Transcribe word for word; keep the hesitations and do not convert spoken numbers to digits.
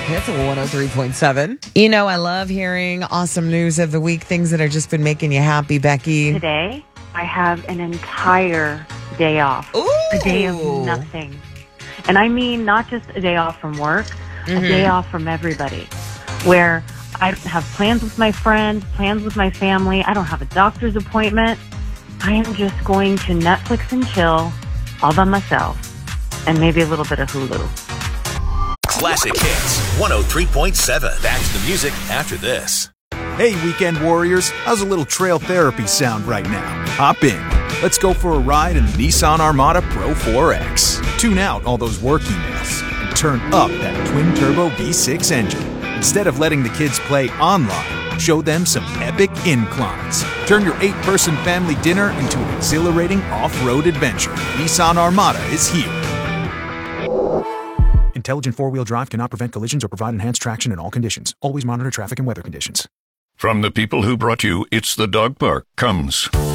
Hits one oh three point seven. You know, I love hearing awesome news of the week, things that have just been making you happy, Becky. Today, I have an entire day off. Ooh. A day of nothing. And I mean not just a day off from work, Mm-hmm. a day off from everybody. Where I have plans with my friends, plans with my family. I don't have a doctor's appointment. I am just going to Netflix and chill all by myself. And maybe a little bit of Hulu. Classic Hits one oh three point seven. Back to the music after this. Hey, weekend warriors, how's a little trail therapy sound right now? Hop in. Let's go for a ride in the Nissan Armada Pro four X. Tune out all those work emails and turn up that twin-turbo V six engine. Instead of letting the kids play online, show them some epic inclines. Turn your eight-person family dinner into an exhilarating off-road adventure. Nissan Armada is here. Intelligent four-wheel drive cannot prevent collisions or provide enhanced traction in all conditions. Always monitor traffic and weather conditions. From the people who brought you It's the Dog Park comes